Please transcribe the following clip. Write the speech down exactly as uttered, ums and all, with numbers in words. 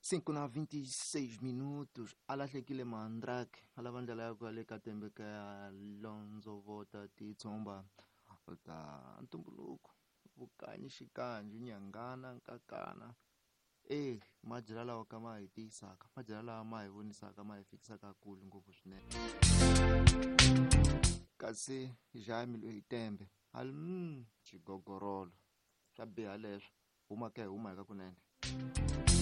cinco na vinte e seis minutos. Alahlekile Mandrake. Alavandela yako ale katembeka ya Lonzo Vota titsomba. Uta ntumbuluko. Vukanyi shikanji nyangana nkakana. Eh, majira lawa kama hitisaka. Majira lawa mai vunisaka mai fikisaka kulu nguvu swinene. Kasi jamilo itembe. Al mm, chigogorolo. Swabiha leswo. Huma ke huma eka kunene.